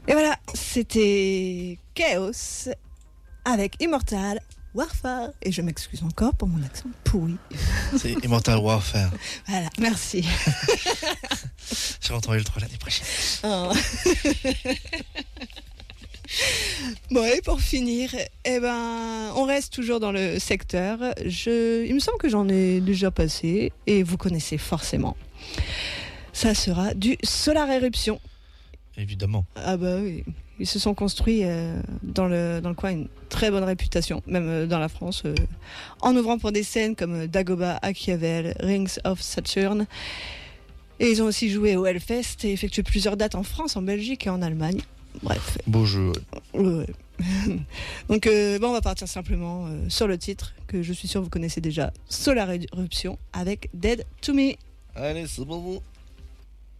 Et voilà, c'était Chaos avec Immortal Warfare. Et je m'excuse encore pour mon accent pourri. C'est Immortal Warfare. Voilà, merci. Je entendu le 3 l'année prochaine. Oh. Bon, et pour finir, on reste toujours dans le secteur. Il me semble que j'en ai déjà passé et vous connaissez forcément. Ça sera du Solar Eruption. Évidemment. Ah bah oui, ils se sont construits dans le coin une très bonne réputation, même dans la France, en ouvrant pour des scènes comme Dagoba, Achiavel, Rings of Saturn. Et ils ont aussi joué au Hellfest et effectué plusieurs dates en France, en Belgique et en Allemagne. Bref. Beau jeu. Ouais. Donc on va partir simplement sur le titre que je suis sûr vous connaissez déjà, Solar Eruption avec Dead to Me. Allez, c'est bon.